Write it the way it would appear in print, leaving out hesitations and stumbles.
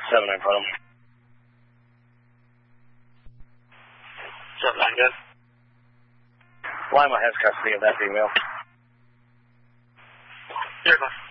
7 in front of him. 7-9, good. Lima has custody of that female. Here,